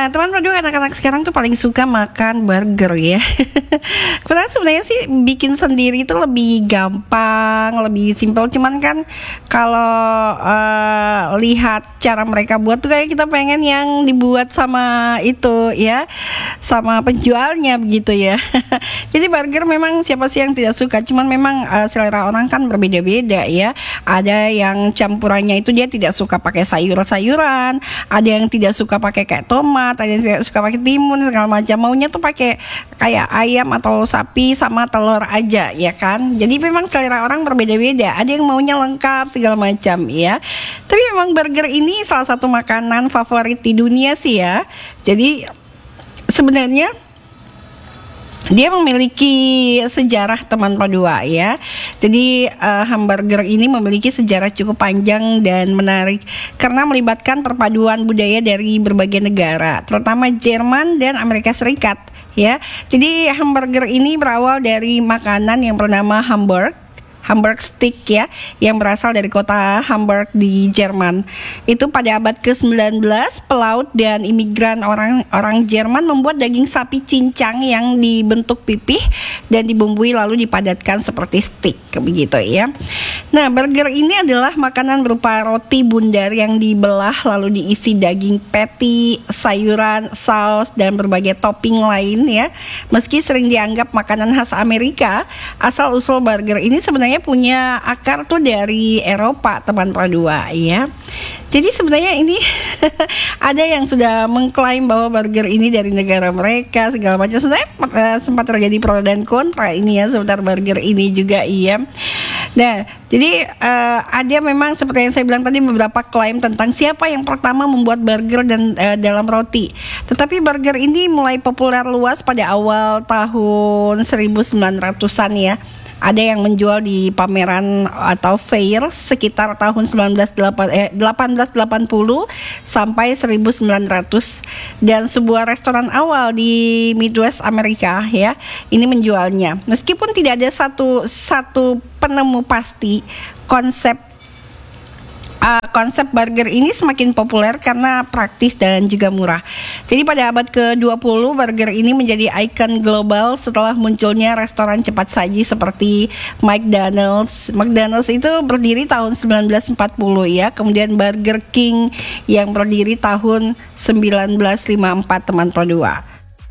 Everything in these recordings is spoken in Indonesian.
Nah, teman berdua anak-anak sekarang tuh paling suka makan burger ya. Karena sebenarnya sih bikin sendiri itu lebih gampang, lebih simpel. Cuman kan kalau lihat cara mereka buat tuh kayak kita pengen yang dibuat sama itu ya, sama penjualnya begitu ya. Jadi burger memang siapa sih yang tidak suka? Cuman memang selera orang kan berbeda-beda ya. Ada yang campurannya itu dia tidak suka pakai sayur-sayuran, ada yang tidak suka pakai kayak tomat, ada yang tidak suka pakai timun segala macam, maunya tuh pakai kayak ayam atau sapi sama telur aja ya kan. Jadi memang selera orang berbeda-beda, ada yang maunya lengkap segala macam ya. Tapi memang burger ini salah satu makanan favorit di dunia sih ya. Jadi sebenarnya dia memiliki sejarah teman padua ya. Jadi hamburger ini memiliki sejarah cukup panjang dan menarik karena melibatkan perpaduan budaya dari berbagai negara, terutama Jerman dan Amerika Serikat ya. Jadi hamburger ini berawal dari makanan yang bernama Hamburg steak ya, yang berasal dari kota Hamburg di Jerman. Itu pada abad ke-19, pelaut dan imigran orang Jerman membuat daging sapi cincang yang dibentuk pipih dan dibumbui lalu dipadatkan seperti steak begitu ya. Nah, burger ini adalah makanan berupa roti bundar yang dibelah lalu diisi daging patty, sayuran, saus dan berbagai topping lain ya. Meski sering dianggap makanan khas Amerika, asal-usul burger ini sebenarnya punya akar tuh dari Eropa teman padua ya. Jadi sebenarnya ini ada yang sudah mengklaim bahwa burger ini dari negara mereka segala macam. Sebenarnya sempat terjadi pro dan kontra ini ya seputar burger ini juga iya. Nah, jadi ada memang seperti yang saya bilang tadi beberapa klaim tentang siapa yang pertama membuat burger dan dalam roti. Tetapi burger ini mulai populer luas pada awal tahun 1900-an ya. Ada yang menjual di pameran atau fair sekitar tahun 1880 sampai 1900, dan sebuah restoran awal di Midwest Amerika ya ini menjualnya. Meskipun tidak ada satu penemu pasti, konsep burger ini semakin populer karena praktis dan juga murah. Jadi pada abad ke-20 burger ini menjadi ikon global setelah munculnya restoran cepat saji seperti McDonald's. McDonald's itu berdiri tahun 1940 ya. Kemudian Burger King yang berdiri tahun 1954 teman padua.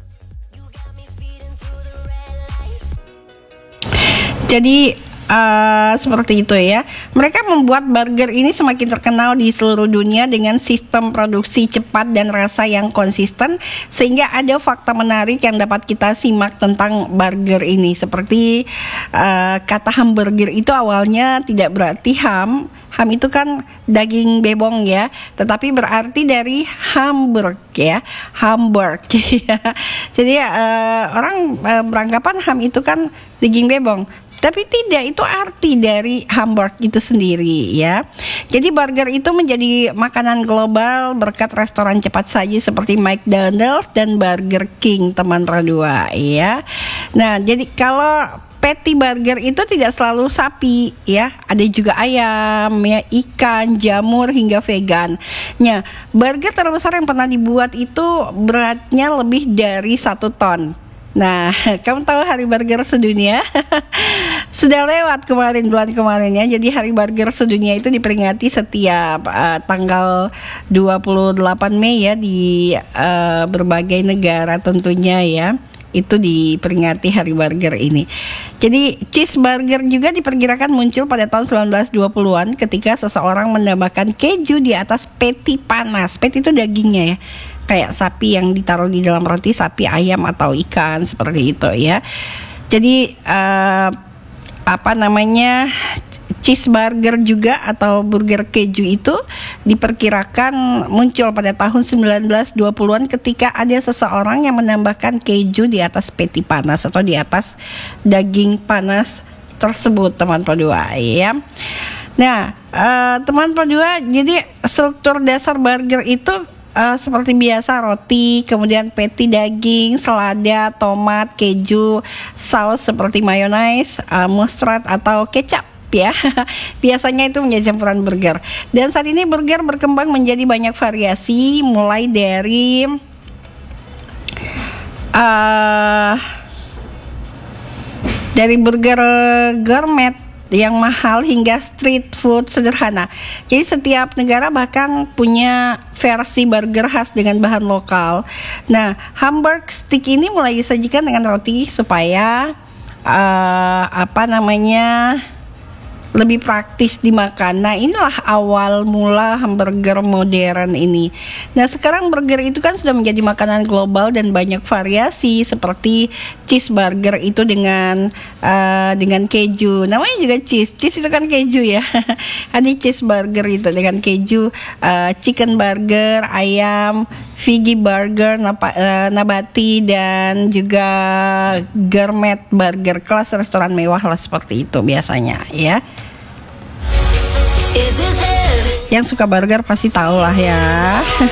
Jadi seperti itu ya. Mereka membuat burger ini semakin terkenal di seluruh dunia dengan sistem produksi cepat dan rasa yang konsisten, sehingga ada fakta menarik yang dapat kita simak tentang burger ini. Seperti kata hamburger itu awalnya tidak berarti ham. Ham itu kan daging bebong ya, tetapi berarti dari Hamburg ya, Hamburg ya. Jadi orang beranggapan ham itu kan daging bebong. Tapi tidak, itu arti dari Hamburg itu sendiri ya. Jadi burger itu menjadi makanan global berkat restoran cepat saji seperti McDonald's dan Burger King teman radua ya. Nah, jadi kalau patty burger itu tidak selalu sapi ya, ada juga ayam ya, ikan, jamur hingga vegan. Nah, burger terbesar yang pernah dibuat itu beratnya lebih dari 1 ton. Nah, kamu tahu hari burger sedunia? Sudah lewat bulan kemarin ya. Jadi hari burger sedunia itu diperingati setiap tanggal 28 Mei ya di berbagai negara tentunya ya. Itu diperingati hari burger ini. Jadi cheeseburger juga diperkirakan muncul pada tahun 1920-an ketika seseorang menambahkan keju di atas patty panas. Patty itu dagingnya ya, kayak sapi yang ditaruh di dalam roti, sapi, ayam atau ikan seperti itu ya. Jadi cheeseburger juga atau burger keju itu diperkirakan muncul pada tahun 1920-an ketika ada seseorang yang menambahkan keju di atas patty panas atau di atas daging panas tersebut teman padua ya. Nah, teman padua, jadi struktur dasar burger itu seperti biasa, roti, kemudian patty daging, selada, tomat, keju, saus seperti mayonnaise, mustard atau kecap ya. Biasanya itu menjadi campuran burger. Dan saat ini burger berkembang menjadi banyak variasi, mulai dari eh dari burger gourmet yang mahal hingga street food sederhana. Jadi setiap negara bahkan punya versi burger khas dengan bahan lokal. Nah, Hamburg stick ini mulai disajikan dengan roti supaya lebih praktis dimakan. Nah, inilah awal mula hamburger modern ini. Nah, sekarang burger itu kan sudah menjadi makanan global dan banyak variasi seperti cheeseburger itu dengan keju. Namanya juga cheese itu kan keju ya. Ada cheeseburger itu dengan keju, chicken burger, ayam, veggie burger, nabati, dan juga gourmet burger kelas restoran mewah lah seperti itu biasanya ya. Yang suka burger pasti tahu lah ya.